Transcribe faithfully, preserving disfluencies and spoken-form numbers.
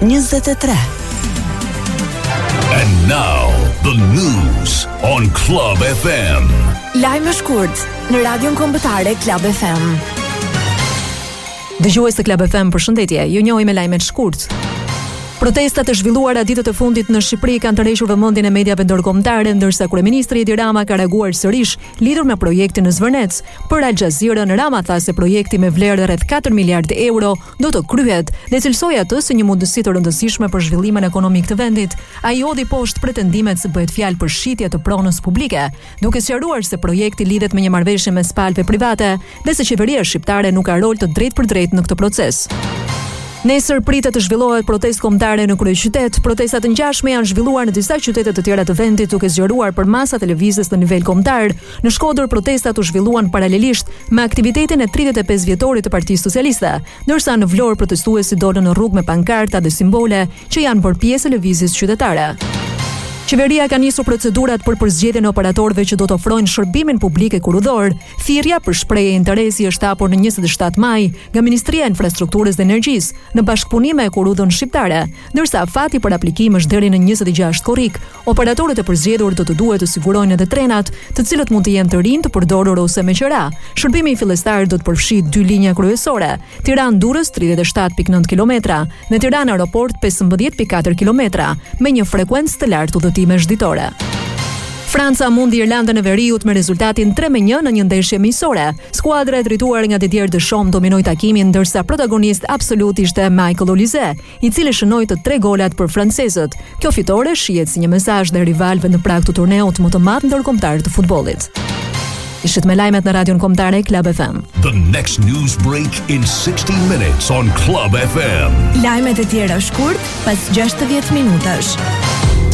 njëzet e tre. And now the news on Club F M. Lajme shkurt në Radion Kombëtare Club F M. Dëgjues të Club F M, përshëndetje. Ju njohim me lajmet shkurt. Protestat e zhvilluara ditët e fundit në Shqipëri kanë tërhequr vëmendjen e mediave ndërkombëtare, ndërsa kryeministri Edi Rama ka reaguar sërish lidhur me projektin në Zvërnec. Për Al Jazeera, Rama tha se projekti me vlerë rreth katër miliardë euro do të kryhet dhe cilësoi atë si një mundësi të rëndësishme për zhvillimin ekonomik të vendit. Ai hodhi poshtë pretendimet se bëhet fjalë për shitje të pronës publike, duke sqaruar se projekti lidhet me një marrëveshje mes palëve private dhe se qeveria shqiptare nuk ka rol të drejtpërdrejtë në këtë proces. Nesër pritet të zhvillohet protestë kombëtare në kryeqytet. Protestat e ngjashme janë zhvilluar në disa qytete të tjera të vendit, duke zgjeruar për masa të lëvizjes në nivel kombëtar. Në Shkodër protestat u zhvilluan paralelisht me aktivitetin e tridhjetë e pesë vjetorit të Partisë Socialiste, ndërsa në Vlorë protestuesit dolën në rrugë me pankarta dhe simbole që janë bërë pjesë e lëvizjes qytetare. Qeveria ka nisur procedurat për përzgjedhjen e operatorëve që do të ofrojnë shërbimin publik e kurudhor. Thirrja për shprehje interesi është hapur në njëzet e shtatë maj nga Ministria e Infrastrukturës dhe Energjisë në bashkëpunim me Kurudhën Shqiptare, ndërsa afati për aplikim është deri në njëzet e gjashtë korrik. Operatorët e përzgjedhur do të duhet të sigurojnë edhe trenat, të cilët mund të jenë të rinj, të përdorur ose me qira. Shërbimi fillestar do të përfshijë dy linja kryesore: Tiranë-Durrës tridhjetë e shtatë pikë nëntë kilometra dhe Tiranë-Aeroport pesëmbëdhjetë pikë katër kilometra, me një frekuencë të lartë udhëtime çditore. Franca mundi Irlandën e Veriut me rezultatin tre me një në një ndeshje miqësore. Skuadra e drejtuar nga Didier Deschamps dominoi takimin, ndërsa protagonist absolut ishte Michael Olise, i cili shënoi të tre golat për francezët. Kjo fitore shihet si një mesazh ndaj rivalëve në prag të turneut më të madh ndërkombëtar të futbollit. Ishit me lajmet në Radion Kombëtare Club F M. The next news break in sixty minutes on Club F M. Lajmet e tjera shkurt pas gjashtëdhjetë minutash.